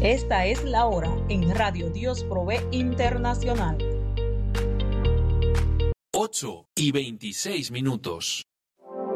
Esta es la hora en Radio Dios Provee Internacional. 8:26.